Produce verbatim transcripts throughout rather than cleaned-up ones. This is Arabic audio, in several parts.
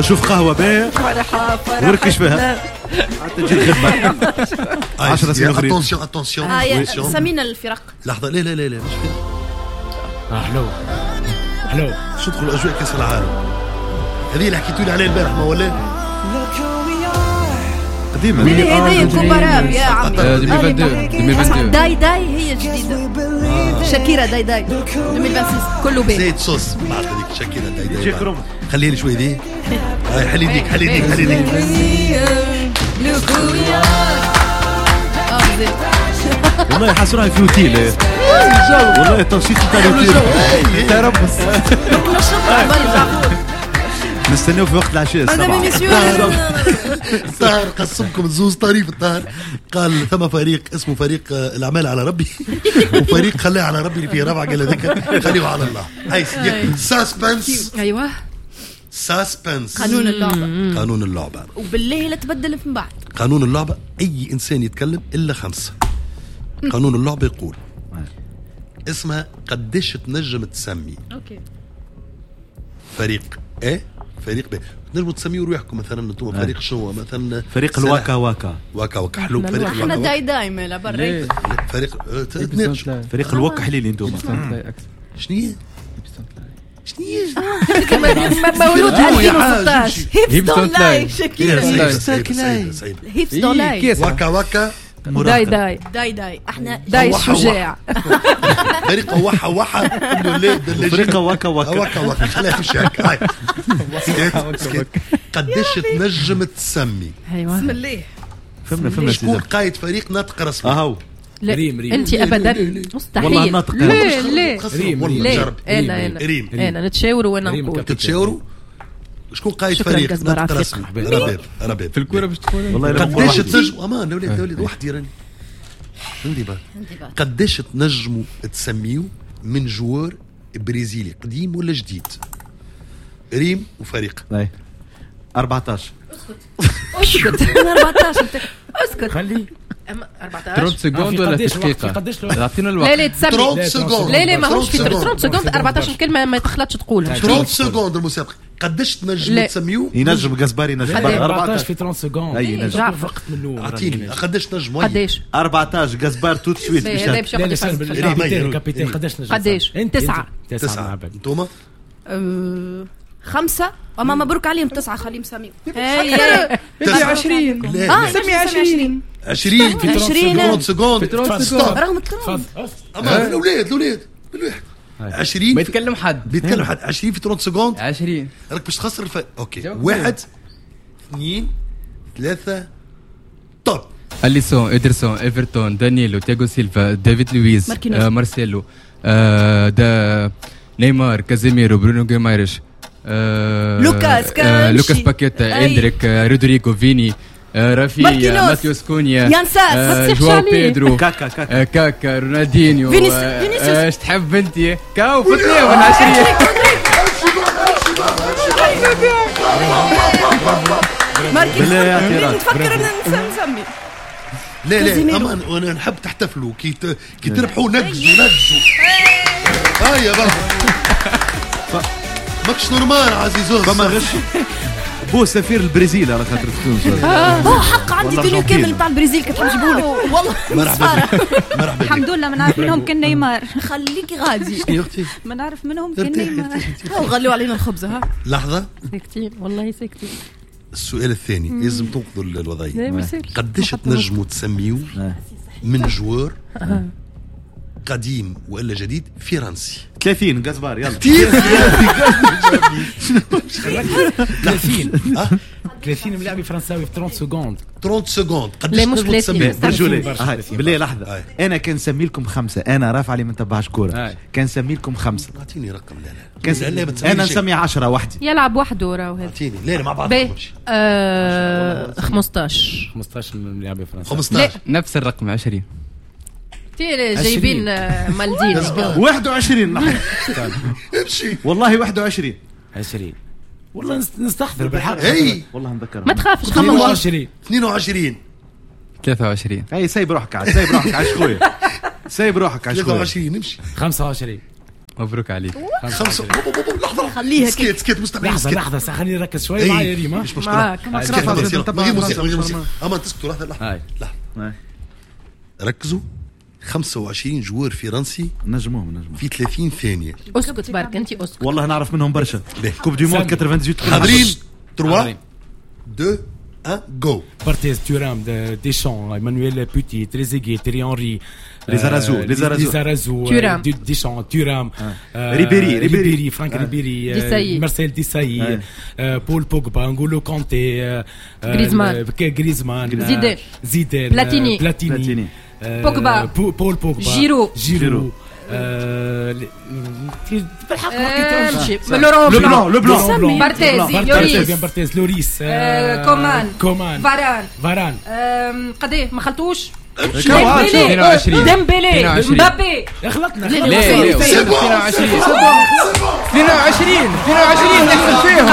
يلا شوف قهوة باهي وركش فيها حتى تجي الخدمة. عشرة سنين أخرين. اتونسيون اتونسيون سمينا الفرق. لحظة لا لا لا لا مش كده. حلو حلو شو تدخل أجواء كأس العالم هذه اللي حكيتوا لي عليها البارح ما ولا قديمة هذه كومباراب يا عمي. داي داي هي جديدة. شاكيرا داي داي ألفين وستة كله بيه زيت صوص بعد هذيك شاكيرا داي داي خليني شوي دي هاي حلي ديك حلي ديك حلي ديك والله يحسروها في اوتيل والله التنشيط تاع الاوتيل تربص نستناو في وقت العشاء طاهر قسمكم زوز طريف. الطاهر قال ثم فريق اسمه فريق الاعمال على ربي وفريق خليه على ربي اللي فيه ربع قال هذاك خليه على الله. هاي ساسبنس. ايوه ساسبنس قانون اللعبة. قانون اللعبة وبالله لا تبدل من بعد. قانون اللعبة أي إنسان يتكلم إلا خمسة. قانون اللعبة يقول اسمها قديش تنجم تسمي. أوكي. فريق A فريق B تنجموا تسميوا روحكم مثلا انتم فريق شو مثلا فريق الواكا واكا واكا واكا حلو. فريق الواكا احنا داي دايما لا برا. فريق فريق الواكا حليل انتم. شنو شنية مولود ألفين وستة عشر هيبس دون لاي شكيرا هيبس دون لاي واكا واكا داي داي داي داي احنا داي الشجاع. فريق وحا وحا فريق واكا واكا واكا واكا خليها في شاك. هاي قديش تنجم تسمي. ايوه بسم الله. فهمنا فهمنا شكون قائد فريق ناطق رسمي. اهو ريم ريم انت ابدا مستحيل. والله الناطق لا لا ريم لا انا انا ريم انا نتشاوروا وانا نقول تتشاوروا شكون قائد فريق ناطق رسمي. رباب رباب في الكوره باش تكون والله قديش تنجموا امان اولاد اولاد وحدي راني عندي بال قديش تنجموا تسميوا من جوار برازيلي قديم ولا جديد. ريم وفريق أربعتاشر. اسكت أربعتاشر اسكت خلي أربعتاشر ثلاثين سكوند ولا دقيقة يعطينا الوقت. لا لا تسمي ثلاثين سكوند. لا لا ماهوش في ثلاثين سكوند أربعتاشر كلمة ما تخلطش تقولها. ثلاثين سكوند المسابقة قديش تنجموا تسميوا. ينجم قزباري ينجم أربعتاشر في ثلاثين سكوند. اي نجم وقت منه. اعطيني قديش تنجموا. قديش أربعتاشر قزبار توت سويت كابيتان كابيتان قديش نجم. قديش تسعة تسعة انتوما خمسة. أما مبروك عليهم تسعة خليهم سامي. هي تسعة عشرين. اه سمي عشرين. عشرين في ثلاثين سكوند رغم التراب. اما الاولاد الاولاد بالواحد عشرين ما يتكلم حد بيتكلم حد عشرين في ثلاثين سكوند عشرين راك باش تخسر الف... اوكي واحد اثنين ثلاثة طب أليسون إدرسون إيفرتون دانييلو تياغو سيلفا دافيد لويز آه مارسيلو آه دا نيمار كازيميرو برونو غيمايرش آه لوكاس آه لوكاس باكيتا إندريك آه رودريغو فيني آه رافينيا ماتيوس كونيا يانساس جواو بيدرو كاكا كاكا آه كاكا رونالدينيو فينيسيوس ايش تحب انت كاو فتيه من عشرين ماركينيوس نفكر ان نسمي. لا لا امان وانا نحب تحتفلوا كي كي تربحوا نقزوا نقزوا. هاي يا بابا ماكش نورمال عزيزون فما غش بو سفير البرازيل على خاطر تونس. اه حق عندي فيديو كامل نتاع البرازيل كنت نجيبوا لك والله. مرحبا مرحبا الحمد لله ما نعرف منهم كان نيمار. خليكي غادي يا اختي ما نعرف منهم كان نيمار. وغلوا علينا الخبز. ها لحظة ساكتين والله ساكتين. السؤال الثاني لازم تنقذوا الوضعية. قديش تنجموا تسميوا من جوار قديم ولا جديد فرنسي. ثلاثين قزبار يلا ثلاثين ثلاثين ملاعب فرنساوي في ثلاثين سكوند. ثلاثين سكوند قديش لا مش تنجموا تسميوا. رجولي بالله لحظة انا كان نسمي لكم خمسة. انا رافع لي من تبعش كورة كان نسمي لكم خمسة. اعطيني رقم. لا كان لا انا نسمي عشرة وحدي يلعب وحده راهو هذا. اعطيني لا لا مع بعض. آه خمسطاش خمسطاش ملاعب فرنسا. خمسطاش نفس الرقم عشرين. جايبين مالدين واحد وعشرين. امشي والله واحد وعشرين عشرين والله نستحضر بالحق. اي والله نذكر ما تخافش. اثنين وعشرين اثنين وعشرين ثلاثة وعشرين. اي سايب روحك عاد سايب روحك عاش خويا سايب روحك عاش ثلاثة خويا. وعشرين نمشي. خمسة وعشرين. مبروك عليك. خمسة. لحظة خليها سكيت سكيت مستمعين. لحظة لحظة خليني نركز شوي معايا يا ريما. مش مشكلة. غير موسيقى غير موسيقى. أما تسكتوا لحظة لحظة. لحظة. ركزوا. خمسة وعشرين جوار فرنسي نجموهم نجموهم في ثلاثين ثانية. اسكت بارك انت اسكت. والله نعرف منهم برشا. كوب دي موند ثمانية وثمانين. حاضرين ثلاثة اثنين واحد جو. بارتيز تورام ديشان ايمانويل بوتي تريزيجي تيري انري ليزارازو ليزارازو تورام ديشان تورام ريبيري ريبيري فرانك ريبيري ديساي مارسيل ديساي بول بوجبا نقولو كونتي غريزمان غريزمان زيدان زيدان بلاتيني بلاتيني بوجبا بول بوجبا جيرو جيرو بالحق لورون بلون لو بارتيز لوريس بارتيز لوريس كومان كومان فاران فاران قديه ما خلطوش اثنين وعشرين ديمبيلي مبابي خلطنا لا لا اثنين وعشرين اثنين وعشرين اثنين وعشرين نحسب فيهم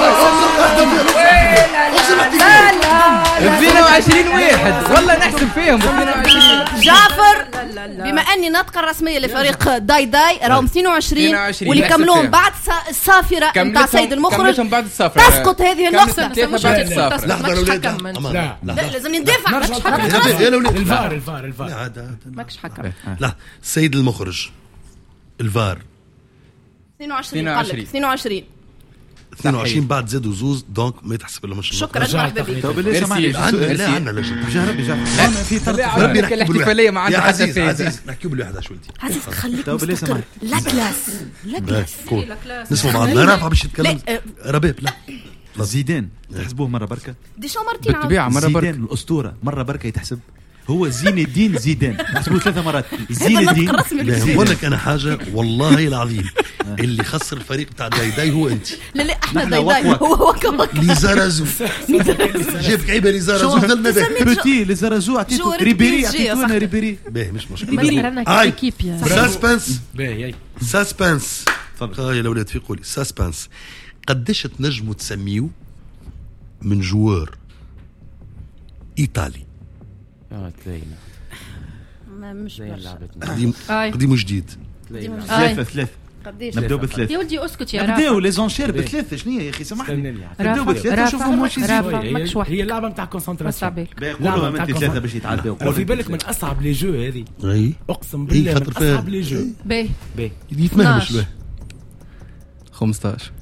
اثنين وعشرين واحد والله نحسب فيهم اثنين وعشرين. جعفر بما اني ناطقه الرسميه لفريق داي داي راهم اثنين وعشرين واللي كملون بعد الصافره نتاع سيد المخرج بعد الصافره تسقط هذه النقطه. لحظة الأولاد. لا لا لازم ندافع. ماكش حكم الفار الفار الفار ماكش حكم. لا سيد المخرج الفار اثنين وعشرين اثنين وعشرين اثنين وعشرين بعد زادوا زوز دونك ما يتحسب له. مش شكرا مرحبا بك. طب ليش ما عندنا عندنا لجنة جرب جرب في طرف ربي الاحتفاليه ما عندها حتى عزيز فايز. عزيز نحكي بالواحد شوي عزيز خليك طب ليش مستقر. لا كلاس لا كلاس نسمع بعضنا رافع باش يتكلم ربيب. لا زيدان تحسبوه مرة بركة ديشان مرتين بالطبيعة مرة بركة. زيدان الأسطورة مرة بركة يتحسب. هو زين الدين زيدان تحسبوه ثلاثة مرات. زين الدين بقول لك أنا حاجة والله العظيم اللي خسر الفريق تاع داي داي هو أنت. لا لا احنا داي داي هو وكا وكا ليزارازو جابك عيبة ليزارازو في المبادئ بوتي ليزارازو عطيتو ريبيري عطيتو أنا ريبيري باهي مش مشكلة. ريبيري هاي ساسبنس باهي ساسبنس هاي الأولاد في قولي ساسبنس. قديش تنجموا تسميوا من جوار إيطالي اه تلاقينا مش قديم قديم وجديد. ثلاثة ثلاثة قديش نبداو بثلاثة. يا ولدي اسكت يا نبداو رافع. لي زونشير بثلاثة. شنو هي يا أخي سامحني نبداو رافع بثلاثة نشوفوا واش يزيد. رافع ماكش واحد. هي اللعبة نتاع كونسنتراسيون. قولوا انت ثلاثة باش يتعداو. لو في بالك من أصعب لي جو هذه اي أقسم بالله من أصعب لي جو. باهي باهي يتمهمش به. خمسطاش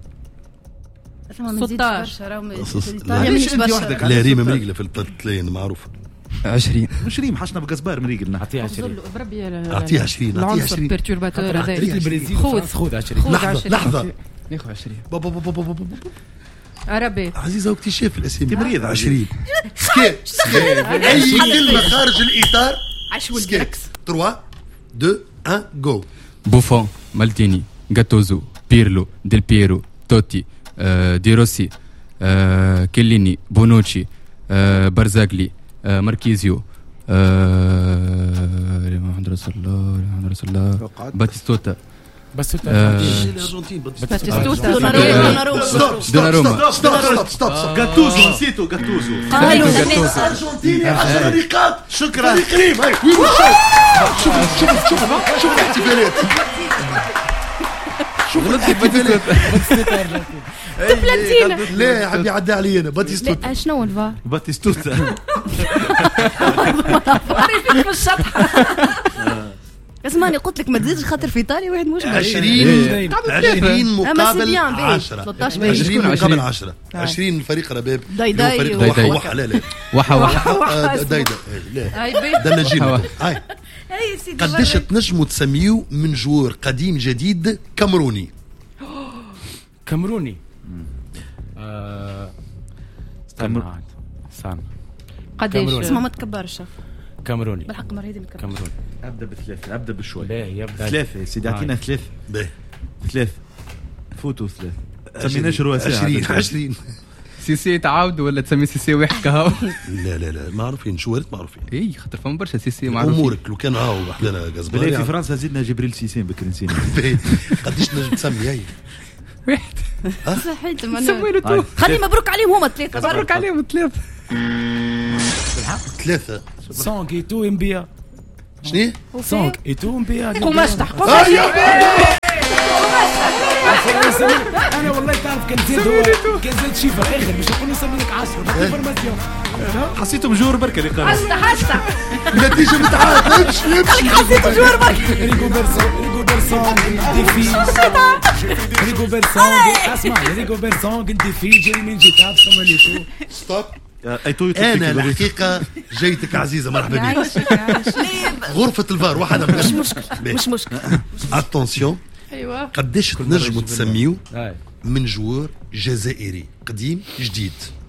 ستطاش ليش انت وحدك؟ لا ريم مريقله في الثلاثين معروفه. عشرين مش ريم حشنا بقصبار مريقلنا. أعطيها عشرين. بربي اعطيها عشرين اعطيها عشرين. بيرتورباتور هذا البرازيل خذ خذ عشرين. لحظه لحظه ياخذ عشرين. بابا بابا بابا بابا عربي عزيزه واكتشاف الاسامي. مريض عشرين. سكيت اي كلمه خارج الاطار. عش ولدي ركز. ثلاثة اثنين واحد جو. بوفون مالديني جاتوزو بيرلو ديل بيرو توتي آه، دي روسي آه، كيليني بونوتشي آه، برزاغلي آه، ماركيزيو آه، محمد رسول الله محمد رسول الله باتيستوتا بس الارجنتين باتيستوتا دوناروما دوناروما ستوب ستوب جاتوزو نسيتو جاتوزو. الارجنتين عشر نقاط. شكرا كريم. هاي وين شوف شوف شوف شوف الاحتفالات. شوف الاحتفالات. بلاتينا لا يا حبيبي عدى علي انا باتيستوتا. لا شنو الفار باتيستوتا في الشطحه. اسمعني قلت لك ما تزيدش خاطر في ايطاليا واحد مش عشرين عشرين مقابل عشرة عشرة عشرين مقابل عشرة عشرين فريق رباب داي داي فريق داي وحا داي. وحا لا لا وحا وحا آه، داي داي لا هاي بي دلجين هاي هاي سيدي قديش تنجموا تسميوا من جوار قديم جديد كامروني. كامروني. استنى استنى قديش اسمه ما تكبرش كامروني بالحق مرة هذه متكبر. كامروني. ابدا بثلاثة ابدا بشوي. لا يبدا ثلاثة يا سيدي اعطينا ثلاثة. باهي ثلاثة فوتوا ثلاثة. سميناش رواسي. عشرين عشرين. سي سي تعاود ولا تسمي سي سي واحد كهو؟ لا لا لا معروفين جوارات معروفين. اي خاطر فما برشا سي سي معروفين. امورك لو كان هاو وحدنا قصبان بلاي في فرنسا زدنا جبريل سيسين بكري نسينا. قديش تنجم تسمي هاي واحد صحيت سمينا تو. خلي مبروك عليهم هما ثلاثة. مبروك عليهم ثلاثة. ثلاثة سونغ اي تو امبيا. شنو؟ سونغ اي تو امبيا. قماش تحكم انا والله تعرف كان زاد كان زاد شي في الاخر مش نقول نسمي لك عشرة انفورماسيون حسيته مجور بركه اللي قال حتى حتى النتيجه بتاعت امشي امشي حسيت جوار برك ريغو بيرسون ريغو بيرسون ديفي ريغو بيرسون اسمع ريغو بيرسون ديفي جاي من جيت عارف سماليتو ستوب ايتو انا الحقيقه جيتك عزيزه مرحبا بك غرفه الفار واحده مش مشكل مش مشكل اتونسيون ايوه قداش تنجموا تسميو من جوار جزائري قديم جديد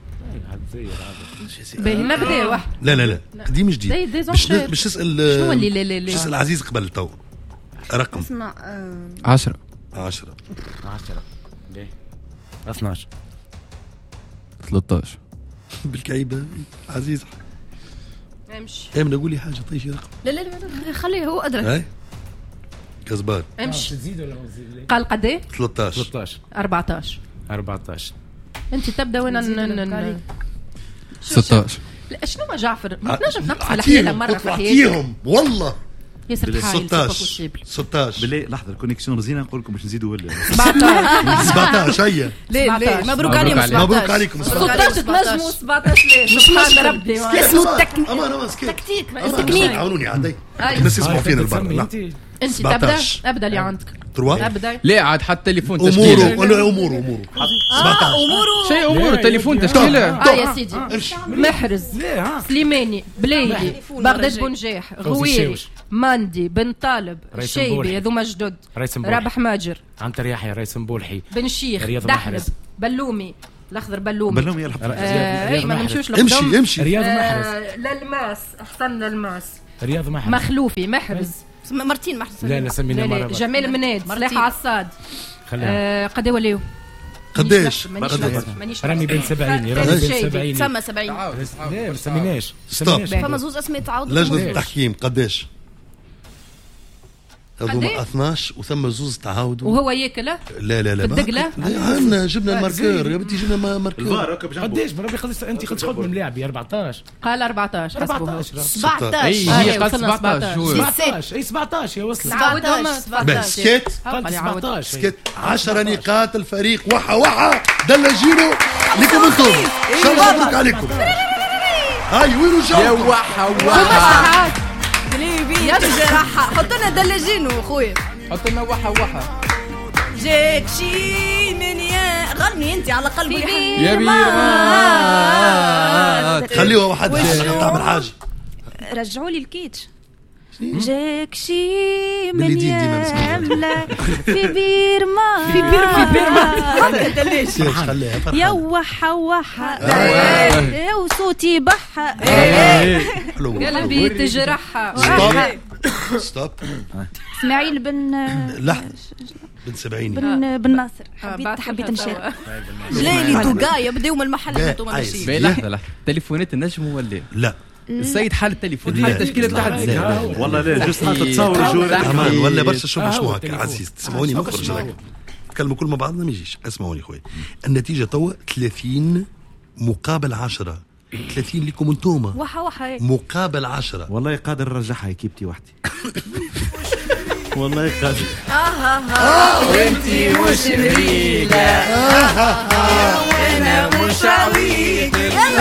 باهي نبدا واحد لا لا لا قديم جديد باش باش نسال شنو اللي لا لا باش نسال عزيز قبل تو رقم اسمع عشرة عشرة عشرة باهي اثناش ثلاثة عشر بالكعيبه عزيز امشي ايه نقول لي حاجه طيب شي رقم لا لا لا خليه هو ادرى هاي كزبار امشي تزيد ولا ما تزيد قال قد ايه ثلاثة عشر ثلاثة عشر أربعة عشر أربعة عشر انت تبدا وين ستة عشر لا شنو ما جعفر ما تنجم تنقص على حيله مره في حياتك اعطيهم والله ياسر تحايل ستة عشر ستة عشر بالله لحظه الكونيكسيون رزينه نقول لكم باش نزيدوا ولا سبعة عشر هيا لا لا مبروك عليكم مبروك عليكم ستة عشر تنجموا سبعة عشر ليش سبحان ربي اسمه التكنيك امان امان سكيت تكتيك تكنيك عاونوني عادي الناس يسمعوا فينا البرا انت تبدا ابدا اللي عندك تروا ابدا لا عاد حتى تليفون اموره تشكيله ولا اموره اموره سبعة عشر اموره شيء امور تليفون تشكيله اه يا سيدي محرز سليماني بلايدي بغداد بنجاح غويري ماندي بن طالب الشيبي هذوما جدد رابح ماجر عنتر يحيى رئيس مبولحي بن شيخ رياض دحلب محرز بلومي الاخضر بلومي بلومي يلحق اي ما نمشوش امشي امشي رياض محرز للماس احسن للماس رياض محرز مخلوفي محرز مرتين محرز لا لا سمينا مرة جمال مناد صلاح عصاد قد ولاو قداش رامي بن سبعيني رامي بن سبعيني تسمى سبعين لا ما سميناش فما زوز اسماء تعاودوا لجنة التحكيم قداش هذوما اثناش وثم زوز تعاودوا وهو ياكل لا لا لا الدقله عندنا جبنا الماركور يا بنتي جبنا ماركور قداش بربي خلص انت قد شغل من لاعبي أربعطاش قال أربعطاش أربعطاش سبعطاش اي هي قال سبعطاش سبعطاش اي سبعطاش يا وصل سبعطاش سكت قال سبعطاش سكت عشرة نقاط الفريق وحا وحا دلجينو لكم انتم ان شاء الله مبروك عليكم هاي وينو جاوكم يا وحا وحا قليبي يا جراحة حط لنا دلجينو خويا حط لنا وحا وحا جاك شي من يا غني انت على قلبي يا بيرات خليوها واحد تعمل حاجة رجعوا لي الكيتش جاك شي باللي من دين ديما مسموع. يملا في بير ما في بير في بير ما دليش خليها فرحان يا وحا وحا يا وصوتي بحا حلو قلبي تجرحها ستوب ستوب اسماعيل بن لحظة بن سبعيني بن بن ناصر حبيت حبيت نشارك ليلي توقايا بديو من المحل لا، انتم عايز. ماشيين لحظة لحظة تليفونات النجم ولا لا السيد حال التليفون لا. حال التشكيلة تحت والله لا جست تتصور جور امان ولا برشا شوف آه، شنو هو هكا التليفون. عزيز تسمعوني آه، مخرج شنو هكا نتكلموا كل مع بعضنا ما يجيش اسمعوني خويا النتيجة توا ثلاثين مقابل عشرة ثلاثين لكم انتوما وحا وحا مقابل عشرة والله قادر نرجعها كيبتي وحدي والله قادر وانتي مش مريقة وانا مش عويق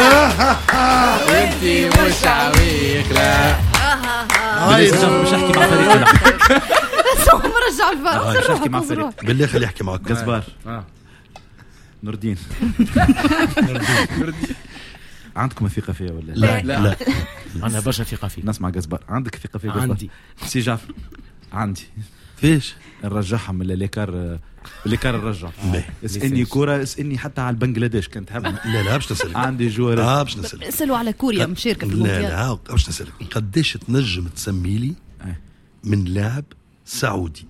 وانتي مش عويق لا هاي مش احكي مع فريق مرجع الفار مش احكي مع فريق بالله خليه يحكي معك جزبار نور الدين عندكم ثقة فيها ولا لا لا انا برشا ثقة فيك نسمع جزبار عندك ثقة فيها جزبار عندي سي جعفر عندي فيش نرجعها من الليكار الليكار نرجع باهي. اسألني كورة اسألني حتى على البنغلاديش كنت حاب لا لا باش نسألك عندي جوار اه باش نسألك اسألوا على كوريا مشاركة في لا المونديال لا باش نسألك قداش تنجم تسمي لي أي. من لاعب سعودي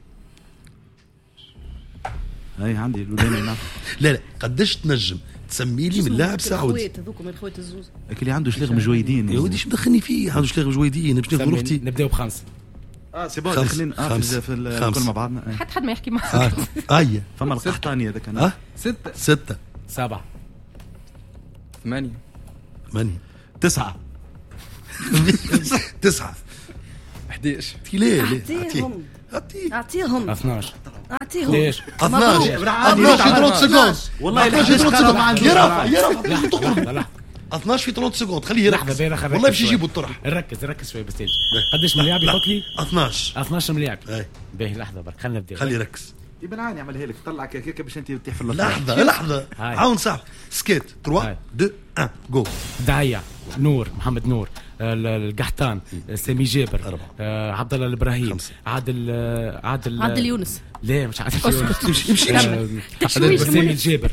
هاي عندي الولاني نعرف لا لا قداش تنجم تسمي لي من لاعب سعودي الخوات هذوكم الخوات الزوز اللي عنده شليغ مجويدين يا ودي شو مدخلني فيه عنده شليغ جويدين باش ناخذ اختي نبداو بخمسة اه سي بون خمس. داخلين اه خمس. في ال- خمس. كل مع بعضنا آه. حد حد ما يحكي معك اه اي فما القحطاني هذاك اه انا ستة ستة سبعة ثمانية ثمانية تسعة تسعة احداش ليه ليه أعطيهم. اعطيهم اثناش اعطيهم ليش اثناش اثناش في ثلاثين سكوند والله في ثلاثين سكوند يرفع يرفع اثناش في ثلاثين سكوند خليه يركز والله باش يجيبوا الطرح ركز ركز شوي بس قديش ملاعب يحط لي اثناش اثناش ملاعب باهي لحظه برك خلينا نبدا خليه يركز ابن عاني اعملها لك طلع كيكه باش انت تحفل لحظه لحظه عاون صح سكيت ثلاثة اثنين واحد جو داعيه نور محمد نور القحطان سامي جابر آه، عبد الله الابراهيم عادل عادل عادل يونس لا مش عادل يونس امشي امشي سامي الجابر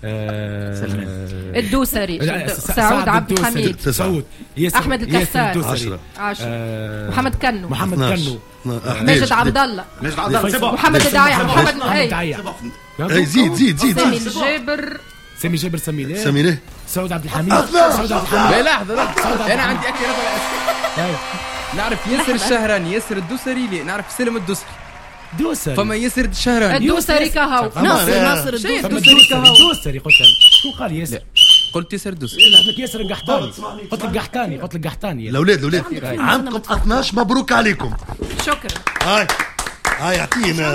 آه الدوسري سعود عبد الحميد سعود احمد الكسار عشرة آه محمد كنو محمد كنو ماجد عبد الله ماجد عبد الله محمد داعيه محمد داعيه زيد زيد زيد سامي الجابر سامي جابر سامي ليه سامي ليه سعود عبد الحميد سعود عبد الحميد لحظه لحظه انا عندي اكثر نعرف ياسر الشهراني ياسر الدوسري نعرف سلم الدوسري دوسري فما ياسر الشهراني الدوسري كهو ناصر ناصر الدوسري الدوسري قلت شو قال ياسر قلت ياسر الدوسري لك ياسر القحطاني قلت لك قحطاني قلت لك قحطاني الاولاد الاولاد عندكم اثناش مبروك عليكم شكرا هاي هاي اعطينا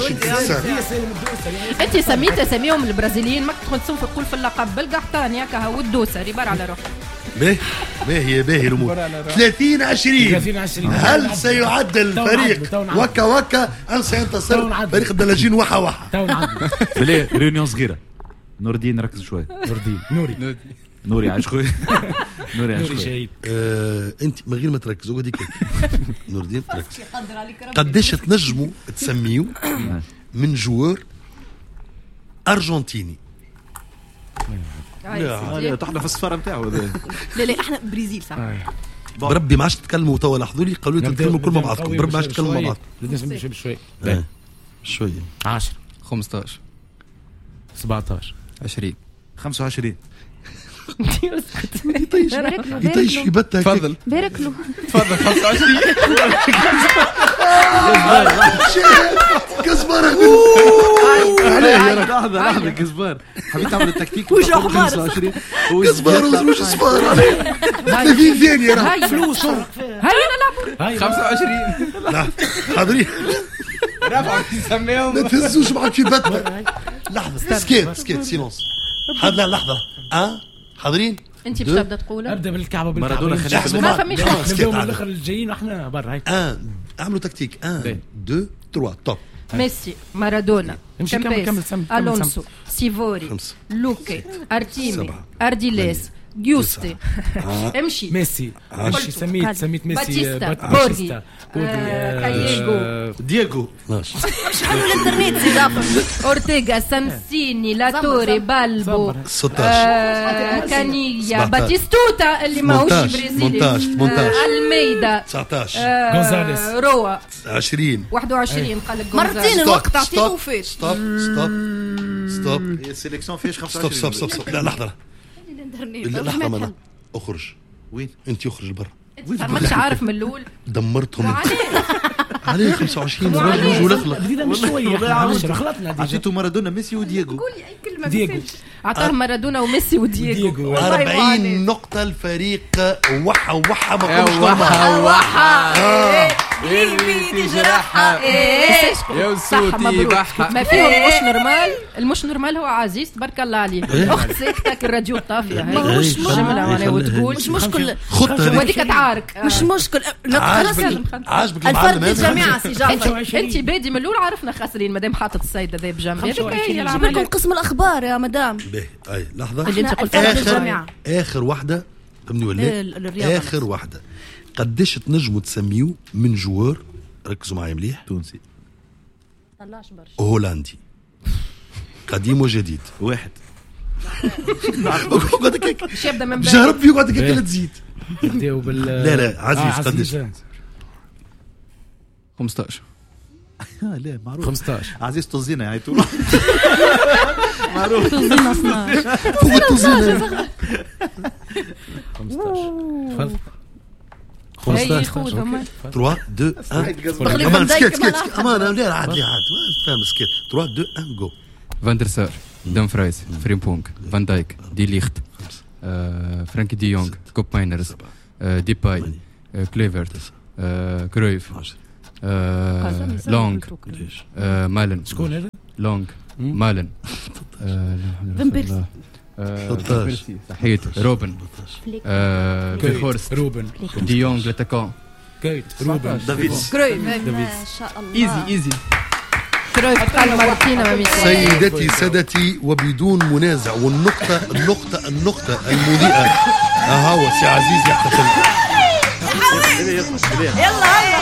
انت سميت اساميهم البرازيليين ما كنت تكون تقول في اللقب بالقحطاني هكا هو الدوسري بار على روحك باهي باهي باهي الامور ثلاثين عشرين هل سيعد الفريق وكا وكا ام سينتصر فريق الدلاجين وحا وحا بلي ريونيون صغيره نور الدين ركز شوي نور الدين نوري نوري عايش خويا نوري عايش خويا انت من غير ما تركزوا هذيك نور الدين ركز قداش تنجموا تسميوا من جوار ارجنتيني لا تحنا في السفاره نتاعو لا لا احنا برازيل صح بربي ما عادش تتكلموا توا لاحظوا لي قالوا لي تتكلموا كل مع بعضكم بربي ما عادش تتكلموا مع بعض لازم شوي شويه عشرة خمسطاش سبعطاش عشرين خمسة وعشرين يطيش يطيش في بتها تفضل بارك له تفضل خمسة وعشرين كزبار لحظة لحظة كزبار حبيت تعمل التكتيك خمسة وعشرين كزبار وزروش صفار ثلاثين ثانية هاي فلوس هاي نلعبوا خمسة وعشرين حاضرين رفع تسميهم ما تهزوش معك في بتها لحظة سكيت سكيت سيلونس لا لحظة اه حاضرين انت باش تبدا تقول ابدا بالكعبه مارادونا بالكعبه ما فماش نبداو من الاخر الجايين واحنا برا هاي واحد اعملوا تكتيك واحد اثنين ثلاثة توب ميسي مارادونا امشي كمل كمل سم الونسو سيفوري لوكي ارتيمي ارديليس جيوستي امشي ميسي امشي سميت سميت ميسي باتيستا كاييغو دييغو شحال الانترنت زيد اورتيغا سانسيني لاتوري بالبو ستطاش كانيا باتيستوتا اللي ماهوش برازيلي الميدا تسعطاش غونزاليس روا عشرين واحد وعشرين قال لك مرتين الوقت عطيته وفات ستوب ستوب ستوب السيليكسيون فيش خمسة ستوب وعشرين ستوب ستوب لا لحظة لا لحظة مانا اخرج وين انت اخرج برا ماكش عارف من الاول دمرتهم عليه خمسة وعشرين رجل ولخلق بدينا من شويه عشرة خلطنا عطيتو مارادونا ميسي ودييغو قولي اي كلمه دييغو عطاه مارادونا وميسي ودييغو أربعين نقطة الفريق وحا وحا ما كنتش وحا وحا اللي تجرحها يا وسوتي بحا ما فيهم مش نورمال المش نورمال هو عزيز تبارك الله عليه الاخت ساكتك الراديو طافيه هي مش جمله وتقول مش مشكل خطة وديك تعارك مش مشكل عاجبك عاجبك الفرد المعلم الجامعة سي جعفر انت بادي من الاول عرفنا خاسرين مادام حاطط السيد هذا بجنبي هذيك هي لكم العمليه قسم الاخبار يا مدام باهي اي لحظة اللي انت قلت الفرد اخر الجامعة اخر واحدة فهمني ولا اخر واحدة قديش تنجموا تسميوا من جوار ركزوا معايا مليح تونسي طلعش برشا هولندي قديم وجديد واحد باش يبدا من جرب فيك وقعدك كده تزيد نبداو بال لا لا عزيز قديش خمسطاش لا معروف خمسطاش عزيز طزينة يعني طول معروف طزينة اثناش فوق الطزينة خمسطاش تفضل خمسطاش ثلاثة اثنين واحد امان سكيت سكيت امان لا عاد لا عاد فاهم سكيت ثلاثة اثنين واحد جو فاندر سار دام فرايز فريمبونغ فان دايك دي ليخت فرانكي دي يونغ كوب ماينرز ديباي كليفرت كرويف آه لونغ آه مالن. شكون هذا؟ لونغ مالن فان بيرسي آه صحيت. روبن آه فيخورست. روبن ديونغ لاتاكون. كايت روبن دافيدز. كرويف ما شاء الله ايزي ايزي. كرويف قال مرتين ما ميسي. سيدتي سادتي وبدون منازع والنقطة النقطة النقطة المضيئة. ها هو سي عزيز يحتفل. يلا